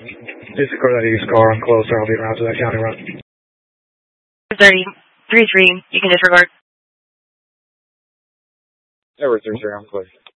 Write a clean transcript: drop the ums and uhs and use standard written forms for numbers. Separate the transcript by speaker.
Speaker 1: Discord that East car, I'm closer, I'll be around to that county run.
Speaker 2: 33, you can disregard.
Speaker 1: Over 33, I'm close.